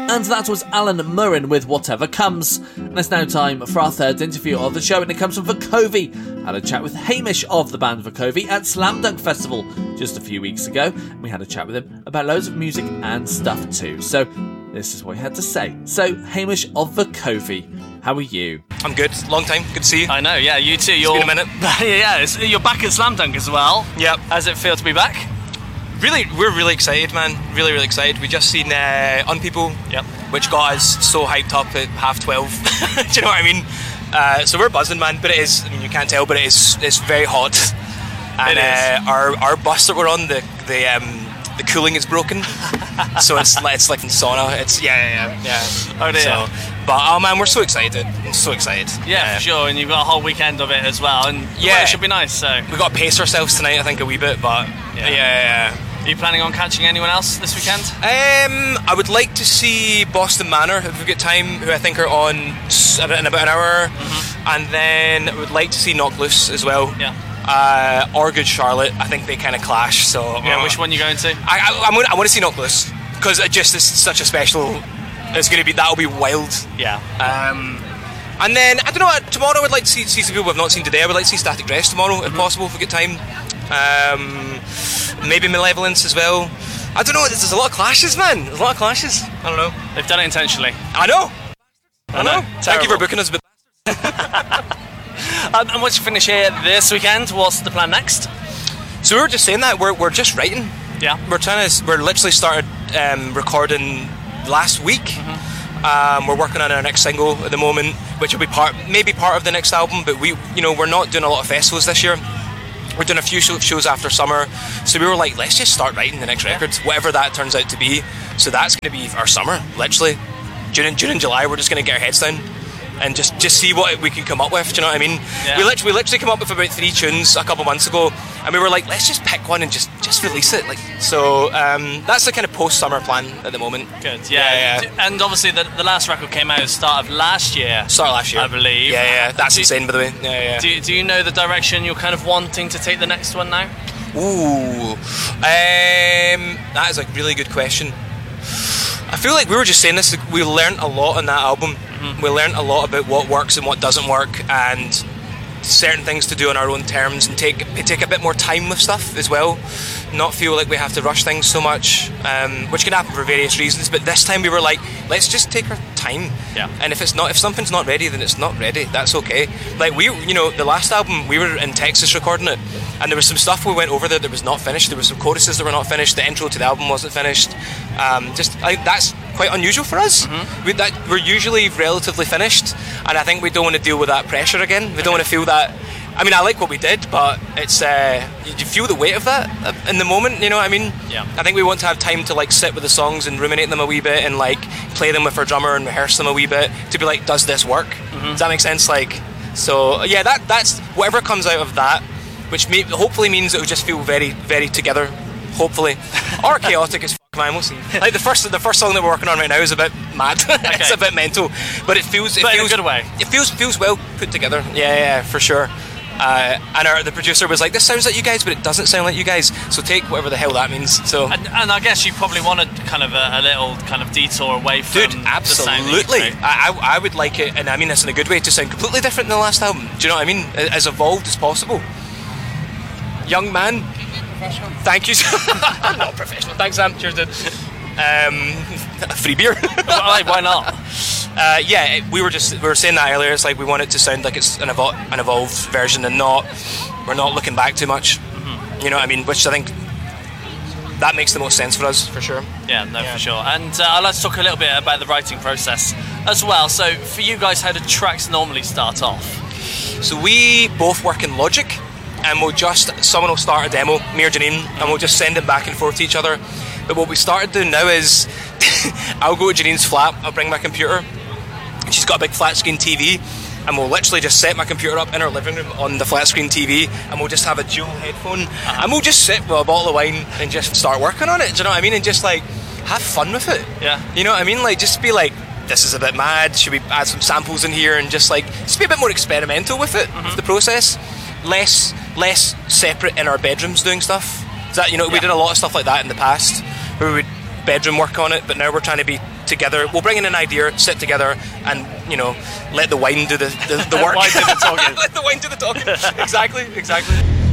And that was Alan Murrin with Whatever Comes. And it's now time for our third interview of the show, and it comes from Vukovi. I had a chat with Hamish of the band Vukovi at Slam Dunk Festival just a few weeks ago. We had a chat with him about loads of music and stuff too. So this is what he had to say. So, Hamish of Vukovi, how are you? I'm good. Long time. Good to see you. I know, yeah, you too. It's been a minute. Yeah, you're back at Slam Dunk as well. Yep. How does it feel to be back? We're really excited, man. Really, really excited. We just seen Unpeople, which got us so hyped up at 12:30. Do you know what I mean? So we're buzzing, man. But it is, I mean, you can't tell, but it's very hot. And it is. Our bus that we're on, the cooling is broken. So it's like in sauna. It's yeah. Oh dear. So, but oh man, we're so excited. I'm so excited. Yeah, for sure. And you've got a whole weekend of it as well. And it should be nice. So we've got to pace ourselves tonight, I think, a wee bit. But yeah. Are you planning on catching anyone else this weekend? I would like to see Boston Manor if we've got time, who I think are on in about an hour. And then I would like to see Knock Loose as well. Yeah. Or Good Charlotte. I think they kind of clash. So yeah, which one are you going to? I want to see Knock Loose because it just is such a special. It's going to be, that'll be wild. Yeah. And then I don't know. Tomorrow I would like to see some people I've not seen today. I would like to see Static Dress tomorrow if possible, if we get time. Maybe Malevolence as well. I don't know. There's a lot of clashes, man. There's a lot of clashes. I don't know. They've done it intentionally. I know. Thank you for Terrible. booking us. And once you finish here this weekend, what's the plan next? So we were just saying that we're just writing. Yeah. We're literally started recording last week. We're working on our next single at the moment, which will be maybe part of the next album. But we're not doing a lot of festivals this year. We're doing a few shows after summer, so we were like, let's just start writing the next record, whatever that turns out to be. So that's going to be our summer, literally. June and July, we're just going to get our heads down and just see what we can come up with. Do you know what I mean? Yeah. We literally came up with about 3 tunes a couple months ago, and we were like, let's just pick one and just release it. So that's the kind of post-summer plan at the moment. Good. Yeah. And obviously the last record came out at the start of last year. I believe. Yeah. That's insane, by the way. Yeah. Do you know the direction you're kind of wanting to take the next one now? Ooh, that is a really good question. I feel like we were just saying this. We learned a lot on that album. We learned a lot about what works and what doesn't work, and certain things to do on our own terms, and take a bit more time with stuff as well. Not feel like we have to rush things so much, which can happen for various reasons. But this time we were like, let's just take our time. Yeah. And if something's not ready, then it's not ready. That's okay. Like the last album, we were in Texas recording it, and there was some stuff we went over there that was not finished. There were some choruses that were not finished. The intro to the album wasn't finished. That's quite unusual for us. We're usually relatively finished, and I think we don't want to deal with that pressure again. We don't want to feel that. I mean, I like what we did, but it's you feel the weight of that in the moment. You know what I mean? Yeah. I think we want to have time to sit with the songs and ruminate them a wee bit, and play them with our drummer and rehearse them a wee bit to be like, does this work? Does that make sense? So yeah, that's whatever comes out of that, which hopefully means it will just feel very, very together. Hopefully, or chaotic as fuck, man. We'll see. The first song that we're working on right now is a bit mad. It's a bit mental, but it feels in a good way. It feels well put together. Yeah, for sure. And the producer was like, this sounds like you guys, but it doesn't sound like you guys, so take whatever the hell that means. So and I guess you probably wanted kind of a little kind of detour away from absolutely. the sound. I would like it, and I mean this in a good way, to sound completely different than the last album. Do you know what I mean? As evolved as possible. Young man. Professional. Thank you. I'm not professional. Thanks, Sam. Cheers, dude. Free beer. Why not? We were saying that earlier. It's like we want it to sound like it's an evolved version, and we're not looking back too much. You know what I mean? Which I think that makes the most sense for us, for sure. Yeah, for sure. And let's talk a little bit about the writing process as well. So for you guys, how do tracks normally start off? So we both work in Logic, and someone will start a demo, me or Janine, and we'll just send it back and forth to each other. But what we started doing now is I'll go to Janine's flat, I'll bring my computer, and she's got a big flat screen TV, and we'll literally just set my computer up in her living room on the flat screen TV, and we'll just have a dual headphone, and we'll just sit with a bottle of wine and just start working on it. Do you know what I mean? And just have fun with it. Yeah. You know what I mean? Just be like, this is a bit mad, should we add some samples in here, and just be a bit more experimental with it, with the process. Less separate in our bedrooms doing stuff. We did a lot of stuff like that in the past, where we would bedroom work on it, but now we're trying to be together. We'll bring in an idea, sit together, and you know, let the wine do the work. Wine do the talking. Let the wine do the talking. Exactly.